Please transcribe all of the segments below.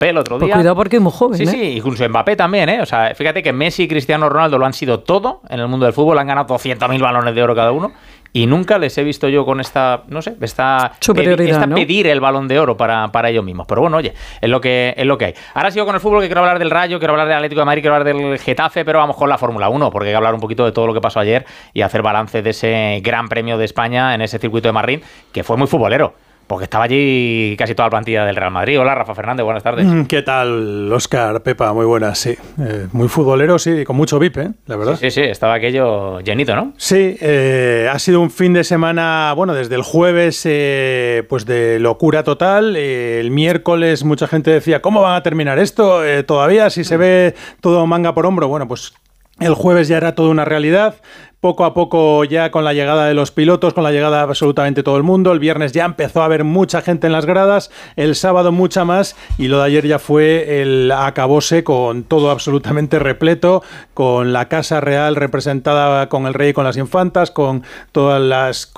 Mbappé el otro día. Pues cuidado porque es muy joven. Sí, incluso Mbappé también, ¿eh? O sea, fíjate que Messi y Cristiano Ronaldo lo han sido todo en el mundo del fútbol, han ganado 200.000 balones de oro cada uno. Y nunca les he visto yo con esta, no sé, esta superioridad, ¿no? pedir el Balón de Oro para ellos mismos. Pero bueno, oye, es lo que hay. Ahora sigo con el fútbol, que quiero hablar del Rayo, quiero hablar del Atlético de Madrid, quiero hablar del Getafe, pero vamos con la Fórmula 1, porque hay que hablar un poquito de todo lo que pasó ayer y hacer balance de ese Gran Premio de España en ese circuito de Madrid, que fue muy futbolero. Porque estaba allí casi toda la plantilla del Real Madrid. Hola, Rafa Fernández, buenas tardes. ¿Qué tal, Óscar, Pepa? Muy buenas, sí. Muy futbolero, sí, con mucho VIP, la verdad. Sí, estaba aquello llenito, ¿no? Sí, ha sido un fin de semana, bueno, desde el jueves, pues de locura total. El miércoles mucha gente decía, ¿cómo van a terminar esto? Todavía, si se ve todo manga por hombro. Bueno, pues el jueves ya era toda una realidad. Poco a poco, ya con la llegada de los pilotos, con la llegada de absolutamente todo el mundo. El viernes ya empezó a haber mucha gente en las gradas, el sábado mucha más, y lo de ayer ya fue el acabose con todo absolutamente repleto, con la Casa Real representada con el rey y con las infantas, con todas las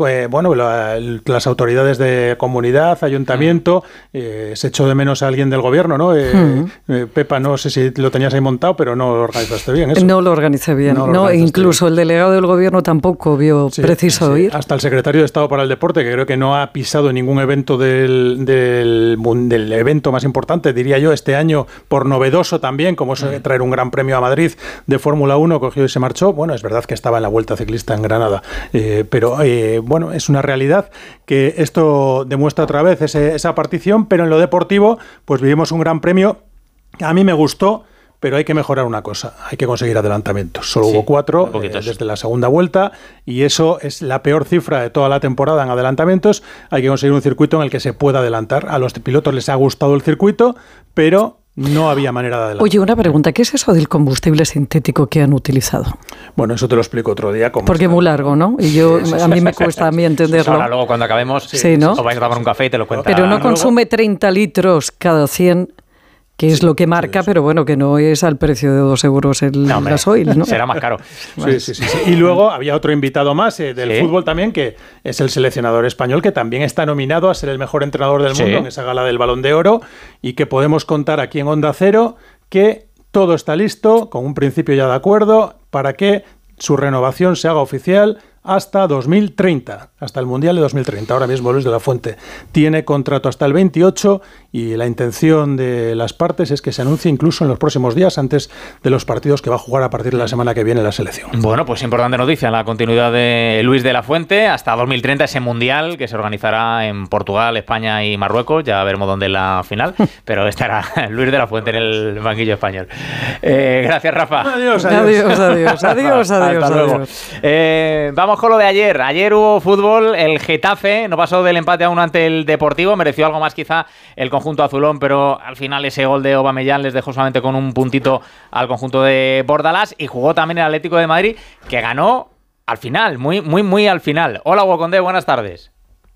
las autoridades de comunidad, ayuntamiento. Se echó de menos a alguien del gobierno, ¿no? Pepa, no sé si lo tenías ahí montado, pero no lo organizaste bien, ¿eso? No lo organicé bien. Incluso el delegado del gobierno tampoco vio preciso ir. Hasta el secretario de Estado para el Deporte, que creo que no ha pisado ningún evento del evento más importante, diría yo, este año, por novedoso también, como es traer un gran premio a Madrid de Fórmula 1, cogió y se marchó. Bueno, es verdad que estaba en la Vuelta Ciclista en Granada, pero es una realidad que esto demuestra otra vez esa partición, pero en lo deportivo, pues vivimos un gran premio que a mí me gustó. Pero hay que mejorar una cosa, hay que conseguir adelantamientos. Solo hubo 4 desde la segunda vuelta, y eso es la peor cifra de toda la temporada en adelantamientos. Hay que conseguir un circuito en el que se pueda adelantar. A los pilotos les ha gustado el circuito, pero no había manera de adelantar. Oye, una pregunta, ¿qué es eso del combustible sintético que han utilizado? Bueno, eso te lo explico otro día. Porque es muy largo, ¿no? Y a mí me cuesta a mí entenderlo. Ahora luego cuando acabemos, ¿no? os vais a tomar un café y te lo cuento. Pero no consume 30 litros cada 100, que es lo que marca, pero bueno, que no es al precio de 2 euros el gasoil, ¿no? Será más caro. Sí. Y luego había otro invitado más del fútbol también, que es el seleccionador español, que también está nominado a ser el mejor entrenador del mundo en esa gala del Balón de Oro, y que podemos contar aquí en Onda Cero que todo está listo, con un principio ya de acuerdo, para que su renovación se haga oficial hasta 2030, hasta el Mundial de 2030. Ahora mismo Luis de la Fuente tiene contrato hasta el 28, y la intención de las partes es que se anuncie incluso en los próximos días, antes de los partidos que va a jugar a partir de la semana que viene la selección. Bueno, pues importante noticia, la continuidad de Luis de la Fuente hasta 2030, ese Mundial que se organizará en Portugal, España y Marruecos. Ya veremos dónde es la final, pero estará Luis de la Fuente en el banquillo español. Gracias, Rafa. Adiós. Hasta luego. Vamos con lo de ayer. Ayer hubo fútbol, el Getafe no pasó del empate a 1 ante el Deportivo, mereció algo más quizá el conjunto azulón, pero al final ese gol de Aubameyang les dejó solamente con un puntito al conjunto de Bordalás, y jugó también el Atlético de Madrid, que ganó al final, muy al final. Hola, Hugo Condé, buenas tardes.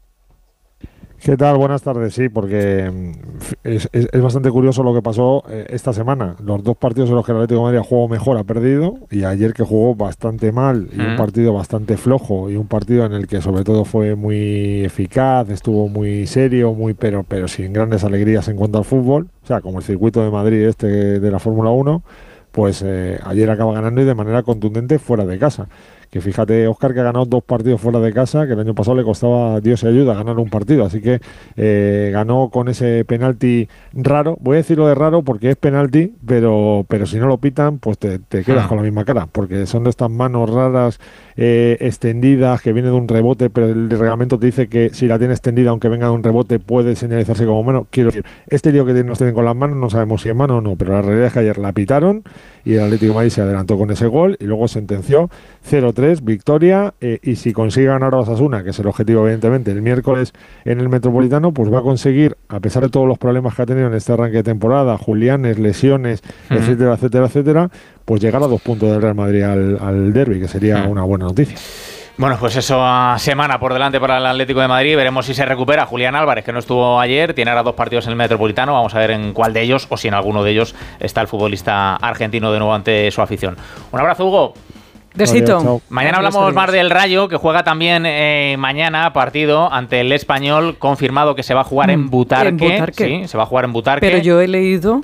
¿Qué tal? Buenas tardes, sí, porque es bastante curioso lo que pasó esta semana. Los 2 partidos en los que el Atlético de Madrid jugó mejor ha perdido, y ayer que jugó bastante mal, y un partido bastante flojo, y un partido en el que sobre todo fue muy eficaz, estuvo muy serio, pero sin grandes alegrías en cuanto al fútbol, o sea, como el circuito de Madrid de la Fórmula 1, pues ayer acaba ganando, y de manera contundente, fuera de casa. Que fíjate, Óscar, que ha ganado 2 partidos fuera de casa, que el año pasado le costaba Dios y ayuda ganar un partido, así que ganó con ese penalti raro. Voy a decirlo de raro porque es penalti, pero si no lo pitan, pues te quedas con la misma cara, porque son de estas manos raras, extendidas, que viene de un rebote, pero el reglamento te dice que si la tiene extendida, aunque venga de un rebote, puede señalizarse como mano. Quiero decir, este lío que nos tienen con las manos, no sabemos si es mano o no, pero la realidad es que ayer la pitaron, y el Atlético de Madrid se adelantó con ese gol, y luego sentenció 0-3, victoria, y si consigue ganar a Osasuna, que es el objetivo evidentemente, el miércoles en el Metropolitano, pues va a conseguir, a pesar de todos los problemas que ha tenido en este arranque de temporada, Julianes, lesiones, etcétera, pues llegar a 2 puntos del Real Madrid al derbi, que sería una buena noticia. Bueno, pues eso, semana por delante para el Atlético de Madrid. Veremos si se recupera Julián Álvarez, que no estuvo ayer. Tiene ahora 2 partidos en el Metropolitano. Vamos a ver en cuál de ellos, o si en alguno de ellos, está el futbolista argentino de nuevo ante su afición. Un abrazo, Hugo. Besito. Adiós, mañana hablamos más del Rayo, que juega también mañana partido ante el Español, confirmado que se va a jugar en Butarque. Sí, se va a jugar en Butarque. Pero yo he leído